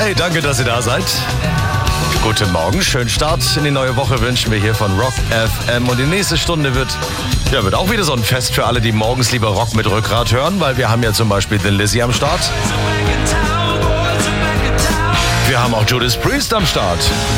Hey, danke, dass ihr da seid. Guten Morgen, schönen Start in die neue Woche wünschen wir hier von Rock FM. Und die nächste Stunde wird auch wieder so ein Fest für alle, die morgens lieber Rock mit Rückgrat hören, weil wir haben ja zum Beispiel den Lizzy am Start. Wir haben auch Judas Priest am Start.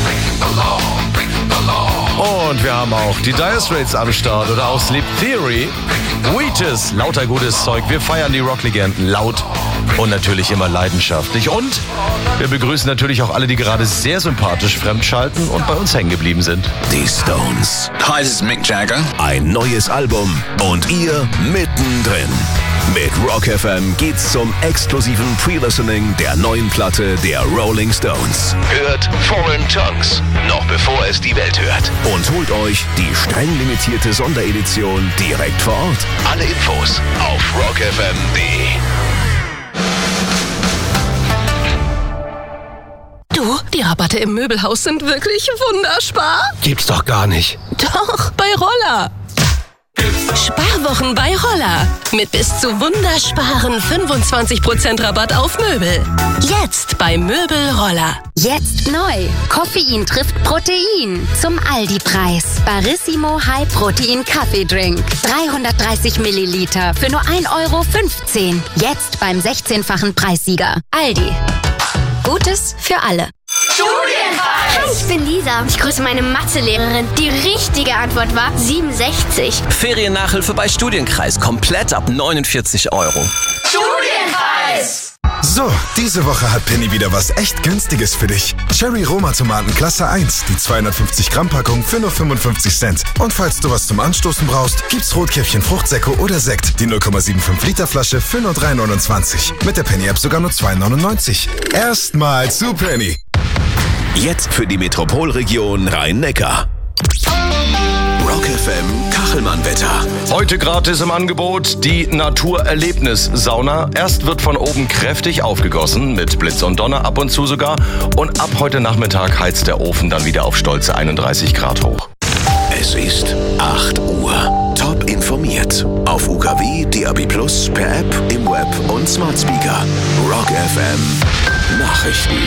Und wir haben auch die Dire Straits am Start oder auch Sleep Theory. Wheatus, lauter gutes Zeug. Wir feiern die Rocklegenden laut und natürlich immer leidenschaftlich. Und wir begrüßen natürlich auch alle, die gerade sehr sympathisch fremdschalten und bei uns hängen geblieben sind. Die Stones. Hi, this is Mick Jagger. Ein neues Album und ihr mittendrin. Mit Rock FM geht's zum exklusiven Pre-Listening der neuen Platte der Rolling Stones. Hört Foreign Tongues, noch bevor es die Welt hört. Und holt euch die streng limitierte Sonderedition direkt vor Ort. Alle Infos auf rockfm.de. Du, die Rabatte im Möbelhaus sind wirklich wunderbar. Gibt's doch gar nicht. Doch, bei Roller. Sparwochen bei Roller. Mit bis zu wundersparen 25% Rabatt auf Möbel. Jetzt bei Möbel Roller. Jetzt neu. Koffein trifft Protein. Zum Aldi-Preis. Barissimo High Protein Kaffeedrink. 330 Milliliter für nur 1,15 €. Jetzt beim 16-fachen Preissieger. Aldi. Gutes für alle. Studienreis! Hi, ich bin Lisa. Ich grüße meine Mathelehrerin. Die richtige Antwort war 67. Feriennachhilfe bei Studienkreis. Komplett ab 49 €. Studienreis! So, diese Woche hat Penny wieder was echt Günstiges für dich. Cherry Roma Tomaten Klasse 1, die 250 Gramm Packung für nur 55 Cent. Und falls du was zum Anstoßen brauchst, gibt's Rotkäppchen Fruchtsäcke oder Sekt, die 0,75 Liter Flasche für nur 3,29. Mit der Penny App sogar nur 2,99. Erstmal zu Penny. Jetzt für die Metropolregion Rhein-Neckar. Rock FM Kachelmann-Wetter. Heute gratis im Angebot die Naturerlebnis-Sauna. Erst wird von oben kräftig aufgegossen, mit Blitz und Donner ab und zu sogar. Und ab heute Nachmittag heizt der Ofen dann wieder auf stolze 31 Grad hoch. Es ist 8 Uhr. Top informiert. Auf UKW, DAB+, per App, im Web und Smart Speaker. Rock FM Nachrichten.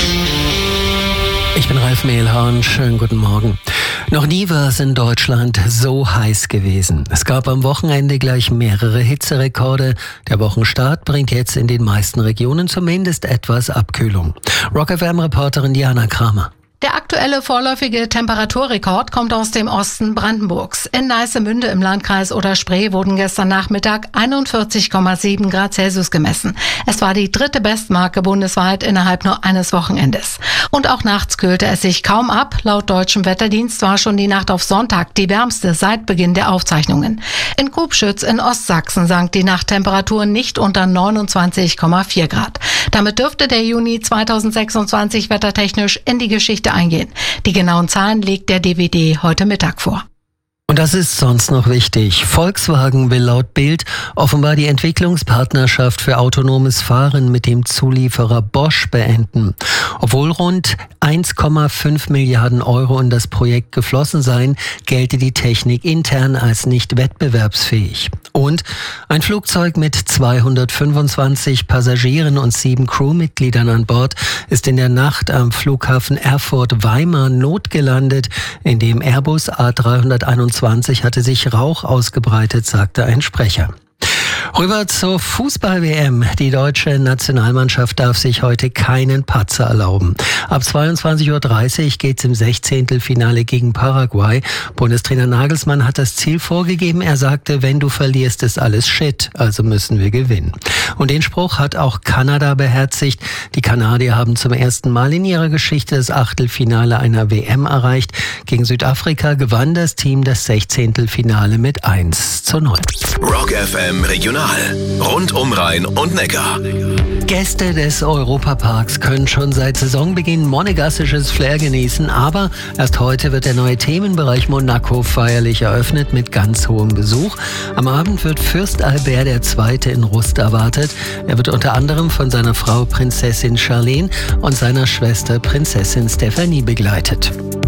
Ich bin Ralf Mehlhorn, schönen guten Morgen. Noch nie war es in Deutschland so heiß gewesen. Es gab am Wochenende gleich mehrere Hitzerekorde. Der Wochenstart bringt jetzt in den meisten Regionen zumindest etwas Abkühlung. Rock FM-Reporterin Diana Kramer. Der aktuelle vorläufige Temperaturrekord kommt aus dem Osten Brandenburgs. In Neissemünde im Landkreis Oder-Spree wurden gestern Nachmittag 41,7 Grad Celsius gemessen. Es war die dritte Bestmarke bundesweit innerhalb nur eines Wochenendes. Und auch nachts kühlte es sich kaum ab. Laut deutschem Wetterdienst war schon die Nacht auf Sonntag die wärmste seit Beginn der Aufzeichnungen. In Kubschütz in Ostsachsen sank die Nachttemperatur nicht unter 29,4 Grad. Damit dürfte der Juni 2026 wettertechnisch in die Geschichte eingehen. Die genauen Zahlen legt der DWD heute Mittag vor. Und das ist sonst noch wichtig. Volkswagen will laut Bild offenbar die Entwicklungspartnerschaft für autonomes Fahren mit dem Zulieferer Bosch beenden. Obwohl rund 1,5 Milliarden € in das Projekt geflossen seien, gelte die Technik intern als nicht wettbewerbsfähig. Und ein Flugzeug mit 225 Passagieren und 7 Crewmitgliedern an Bord ist in der Nacht am Flughafen Erfurt-Weimar notgelandet. In dem Airbus A321 hatte sich Rauch ausgebreitet, sagte ein Sprecher. Rüber zur Fußball-WM. Die deutsche Nationalmannschaft darf sich heute keinen Patzer erlauben. Ab 22:30 Uhr geht's im 16. Finale gegen Paraguay. Bundestrainer Nagelsmann hat das Ziel vorgegeben. Er sagte, wenn du verlierst, ist alles Shit, also müssen wir gewinnen. Und den Spruch hat auch Kanada beherzigt. Die Kanadier haben zum ersten Mal in ihrer Geschichte das Achtelfinale einer WM erreicht. Gegen Südafrika gewann das Team das 16. Finale mit 1:0. Rock FM Regional. Rund um Rhein und Neckar. Gäste des Europaparks können schon seit Saisonbeginn monegassisches Flair genießen, aber erst heute wird der neue Themenbereich Monaco feierlich eröffnet mit ganz hohem Besuch. Am Abend wird Fürst Albert II. In Rust erwartet. Er wird unter anderem von seiner Frau Prinzessin Charlene und seiner Schwester Prinzessin Stephanie begleitet.